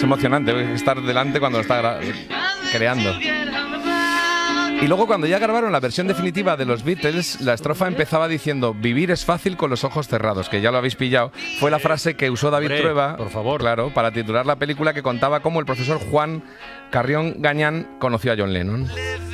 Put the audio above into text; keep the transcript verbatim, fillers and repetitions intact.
Es emocionante estar delante cuando lo está gra- creando. Y luego cuando ya grabaron la versión definitiva de los Beatles, la estrofa empezaba diciendo vivir es fácil con los ojos cerrados, que ya lo habéis pillado. Fue la frase que usó David Hombre, Trueba, por favor. claro, para titular la película que contaba cómo el profesor Juan Carrión Gañán conoció a John Lennon.